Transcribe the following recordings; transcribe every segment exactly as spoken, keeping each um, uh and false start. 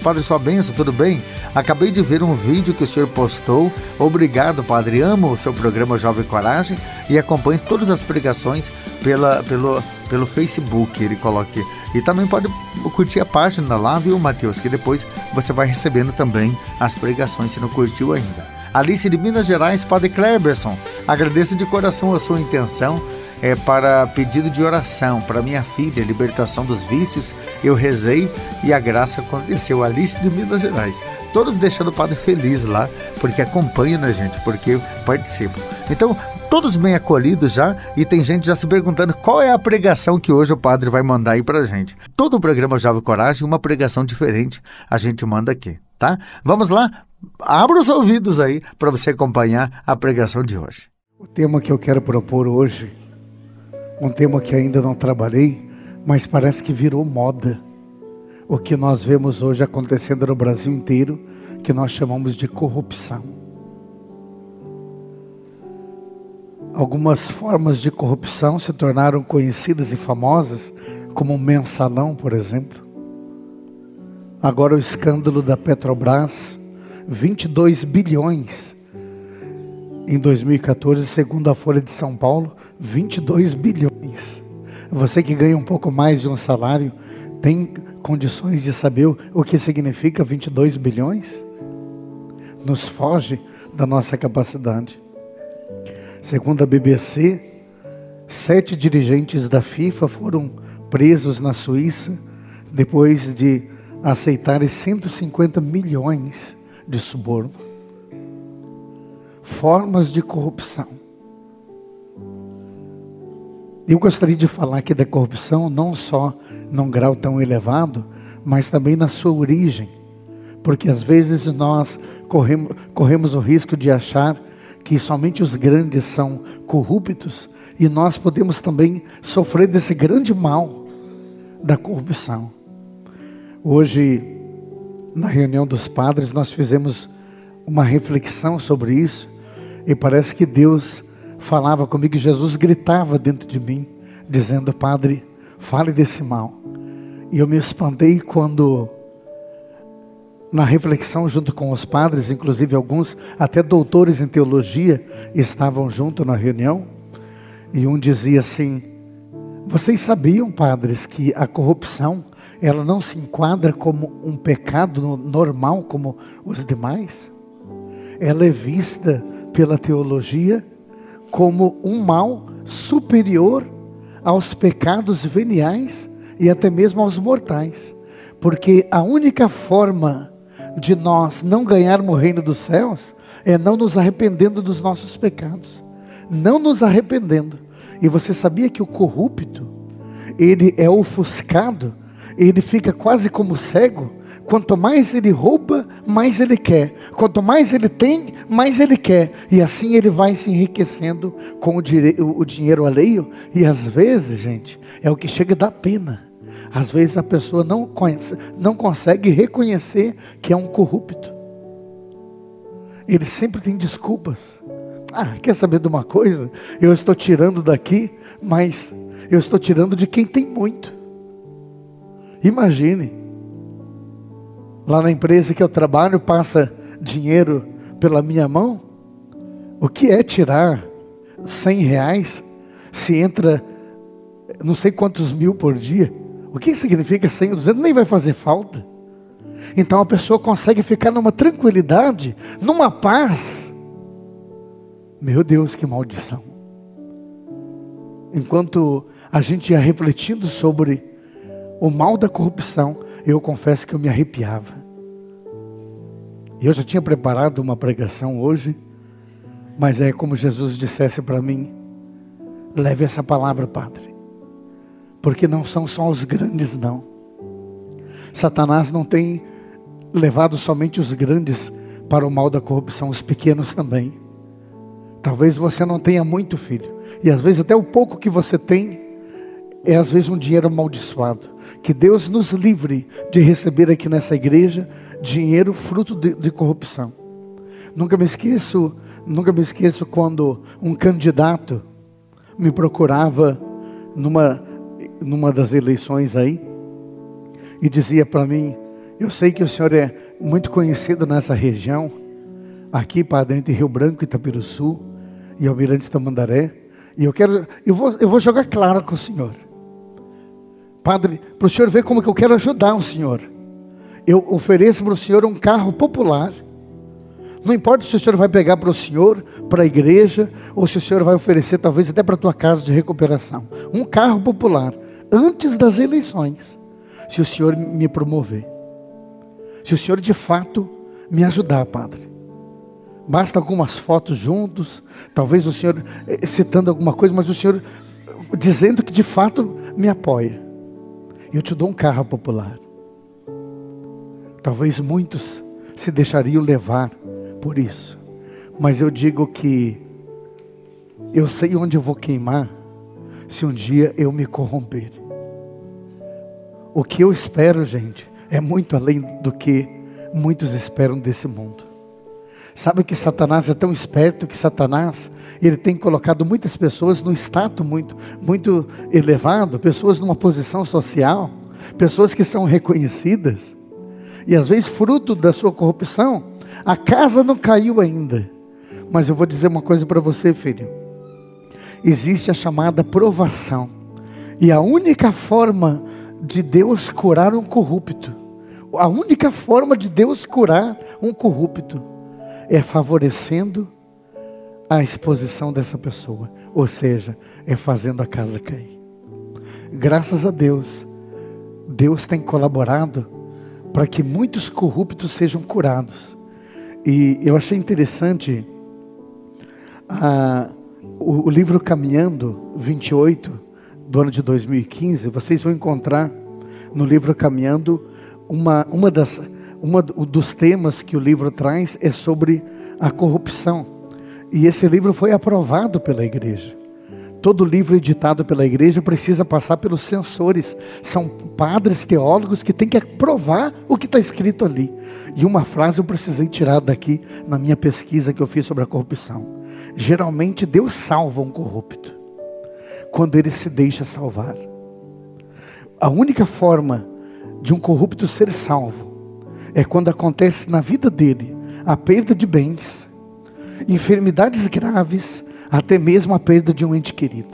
Padre, sua bênção, tudo bem? Acabei de ver um vídeo que o senhor postou. Obrigado, Padre. Amo o seu programa Jovem Coragem e acompanho todas as pregações pela, pelo, pelo Facebook, ele coloca aqui. E também pode curtir a página lá, viu, Mateus? Que depois você vai recebendo também as pregações, se não curtiu ainda. Alice de Minas Gerais, Padre Cleberson, agradeço de coração a sua intenção é, para pedido de oração para minha filha, libertação dos vícios. Eu rezei e a graça aconteceu. Alice de Minas Gerais. Todos deixando o Padre feliz lá, porque acompanham, né, gente? Porque participam. Então, todos bem acolhidos já, e tem gente já se perguntando qual é a pregação que hoje o Padre vai mandar aí pra gente. Todo o programa Jovem Coragem, uma pregação diferente, a gente manda aqui, tá? Vamos lá? Abra os ouvidos aí para você acompanhar a pregação de hoje. O tema que eu quero propor hoje, um tema que ainda não trabalhei, mas parece que virou moda. O que nós vemos hoje acontecendo no Brasil inteiro, que nós chamamos de corrupção. Algumas formas de corrupção se tornaram conhecidas e famosas, como o mensalão, por exemplo. Agora o escândalo da Petrobras, vinte e dois bilhões em dois mil e quatorze, segundo a Folha de São Paulo, vinte e dois bilhões. Você que ganha um pouco mais de um salário, tem condições de saber o que significa vinte e dois bilhões? Nos foge da nossa capacidade. Segundo a B B C, sete dirigentes da FIFA foram presos na Suíça depois de aceitarem cento e cinquenta milhões de suborno. Formas de corrupção. Eu gostaria de falar aqui da corrupção não só num grau tão elevado, mas também na sua origem. Porque às vezes nós corremos, corremos o risco de achar que somente os grandes são corruptos, e nós podemos também sofrer desse grande mal da corrupção. Hoje, na reunião dos padres, nós fizemos uma reflexão sobre isso, e parece que Deus falava comigo, e Jesus gritava dentro de mim, dizendo: Padre, fale desse mal. E eu me espantei quando, na reflexão junto com os padres, inclusive alguns até doutores em teologia estavam junto na reunião, e um dizia assim: vocês sabiam, padres, que a corrupção ela não se enquadra como um pecado normal como os demais? Ela é vista pela teologia como um mal superior aos pecados veniais e até mesmo aos mortais. Porque a única forma de nós não ganharmos o reino dos céus é não nos arrependendo dos nossos pecados. Não nos arrependendo. E você sabia que o corrupto, ele é ofuscado, ele fica quase como cego. Quanto mais ele rouba, mais ele quer. Quanto mais ele tem, mais ele quer. E assim ele vai se enriquecendo com o, dire... o dinheiro alheio. E às vezes, gente, é o que chega a dar pena. Às vezes a pessoa não, conhece, não consegue reconhecer que é um corrupto. Ele sempre tem desculpas. Ah, quer saber de uma coisa? Eu estou tirando daqui, mas eu estou tirando de quem tem muito. Imagine, lá na empresa que eu trabalho, passa dinheiro pela minha mão. O que é tirar cem reais se entra não sei quantos mil por dia? O que significa cem, duzentos? Nem vai fazer falta. Então a pessoa consegue ficar numa tranquilidade, numa paz. Meu Deus, que maldição. Enquanto a gente ia refletindo sobre o mal da corrupção, eu confesso que eu me arrepiava. E eu já tinha preparado uma pregação hoje, mas é como Jesus dissesse para mim: leve essa palavra, Padre, porque não são só os grandes, não. Satanás não tem levado somente os grandes para o mal da corrupção, os pequenos também. Talvez você não tenha muito, filho, e às vezes até o pouco que você tem é às vezes um dinheiro amaldiçoado. Que Deus nos livre de receber aqui nessa igreja dinheiro fruto de, de corrupção. Nunca me esqueço, nunca me esqueço quando um candidato me procurava numa, numa das eleições aí, e dizia para mim: Eu sei que o senhor é muito conhecido nessa região, aqui, Padre, entre Rio Branco e Itapiruçu e Almirante Tamandaré. E eu quero, eu vou, eu vou jogar claro com o senhor. Padre, para o senhor ver como que eu quero ajudar o senhor. Eu ofereço para o senhor um carro popular. Não importa se o senhor vai pegar para o senhor, para a igreja, ou se o senhor vai oferecer talvez até para a tua casa de recuperação. Um carro popular, antes das eleições, se o senhor me promover. Se o senhor de fato me ajudar, Padre. Basta algumas fotos juntos, talvez o senhor eh, citando alguma coisa, mas o senhor dizendo que de fato me apoia. Eu te dou um carro popular. Talvez muitos se deixariam levar por isso, mas eu digo que eu sei onde eu vou queimar se um dia eu me corromper. O que eu espero, gente, é muito além do que muitos esperam desse mundo. Sabe que Satanás é tão esperto que Satanás, ele tem colocado muitas pessoas num status muito, muito elevado, pessoas numa posição social, pessoas que são reconhecidas, e às vezes fruto da sua corrupção, a casa não caiu ainda. Mas eu vou dizer uma coisa para você, filho. Existe a chamada provação. E a única forma de Deus curar um corrupto, a única forma de Deus curar um corrupto, é favorecendo a exposição dessa pessoa. Ou seja, é fazendo a casa cair. Graças a Deus, Deus tem colaborado para que muitos corruptos sejam curados. E eu achei interessante ah, o, o livro Caminhando, vinte e oito, do ano de dois mil e quinze. Vocês vão encontrar no livro Caminhando, uma, uma das, uma dos temas que o livro traz é sobre a corrupção. E esse livro foi aprovado pela igreja. Todo livro editado pela igreja precisa passar pelos censores. São padres, teólogos que têm que aprovar o que está escrito ali. E uma frase eu precisei tirar daqui na minha pesquisa que eu fiz sobre a corrupção. Geralmente Deus salva um corrupto quando ele se deixa salvar. A única forma de um corrupto ser salvo é quando acontece na vida dele a perda de bens, enfermidades graves, até mesmo a perda de um ente querido.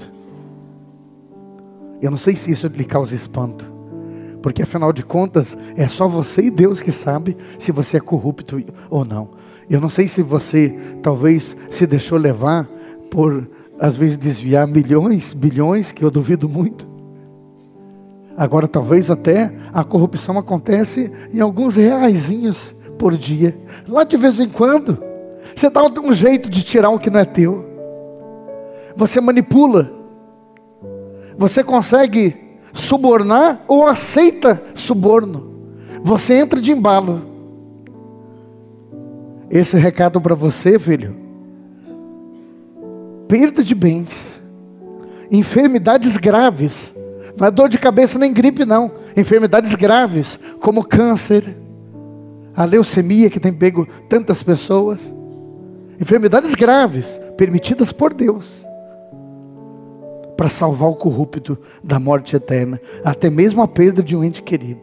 Eu não sei se isso lhe causa espanto, porque afinal de contas é só você e Deus que sabe se você é corrupto ou não. Eu não sei se você talvez se deixou levar por às vezes desviar milhões, bilhões, que eu duvido muito. Agora talvez até a corrupção acontece em alguns reaisinhos por dia. Lá de vez em quando você dá um jeito de tirar o que não é teu. Você manipula, você consegue subornar ou aceita suborno, você entra de embalo. Esse recado para você, filho: perda de bens, enfermidades graves, não é dor de cabeça nem gripe não, enfermidades graves como câncer, a leucemia que tem pego tantas pessoas, enfermidades graves permitidas por Deus, para salvar o corrupto da morte eterna, até mesmo a perda de um ente querido.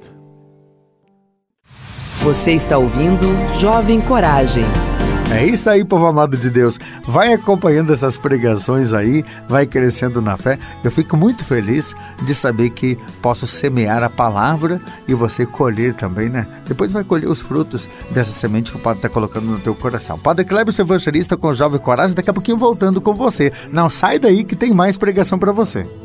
Você está ouvindo Jovem Coragem. É isso aí, povo amado de Deus. Vai acompanhando essas pregações aí, vai crescendo na fé. Eu fico muito feliz de saber que posso semear a palavra e você colher também, né? Depois vai colher os frutos dessa semente que o Padre está colocando no teu coração. Padre Cleber, evangelista com Jovem Coragem, daqui a pouquinho voltando com você. Não sai daí que tem mais pregação para você.